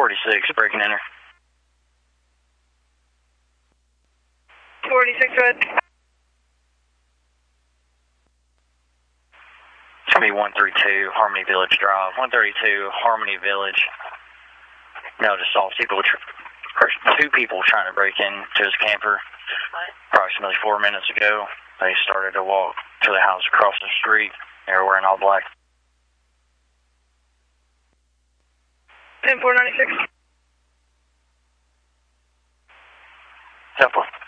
46, breaking enter. 46, go ahead. It's going to be 132 Harmony Village Drive. 132 Harmony Village. No, just saw two people trying to break into his camper. Approximately 4 minutes ago. They started to walk to the house across the street. They were wearing all black. 10-496. 10-4.